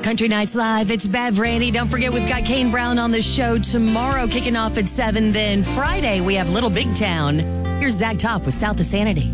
Country Nights Live, it's Bev Randy. Don't forget, we've got Kane Brown on the show tomorrow, kicking off at 7. Then Friday, we have Little Big Town. Here's Zach Top with South of Sanity.